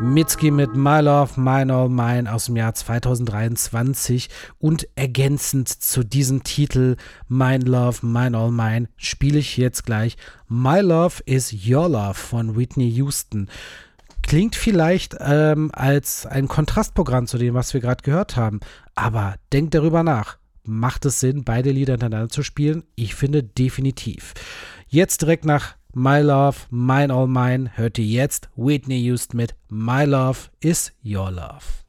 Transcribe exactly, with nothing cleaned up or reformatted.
Mitski mit My Love, Mine All Mine aus dem Jahr zweitausenddreiundzwanzig und ergänzend zu diesem Titel Mine Love, Mine All Mine spiele ich jetzt gleich My Love is Your Love von Whitney Houston. Klingt vielleicht ähm, als ein Kontrastprogramm zu dem, was wir gerade gehört haben, aber denkt darüber nach. Macht es Sinn, beide Lieder hintereinander zu spielen? Ich finde definitiv. Jetzt direkt nach My Love, Mine All Mine hört ihr jetzt Whitney Houston mit My Love is Your Love.